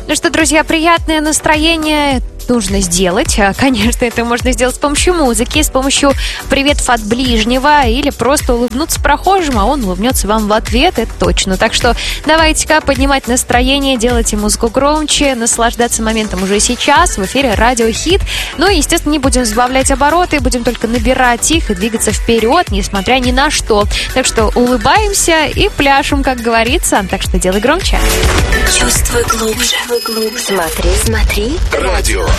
Ну что, друзья, приятное настроение нужно сделать. Конечно, это можно сделать с помощью музыки, с помощью приветов от ближнего или просто улыбнуться прохожему, а он улыбнется вам в ответ, это точно. Так что давайте-ка поднимать настроение, делайте музыку громче, наслаждаться моментом уже сейчас. В эфире Радио Хит. Ну и, естественно, не будем сбавлять обороты, будем только набирать их и двигаться вперед, несмотря ни на что. Так что улыбаемся и пляшем, как говорится. Так что делай громче. Чувствуй глубже. Смотри. Радио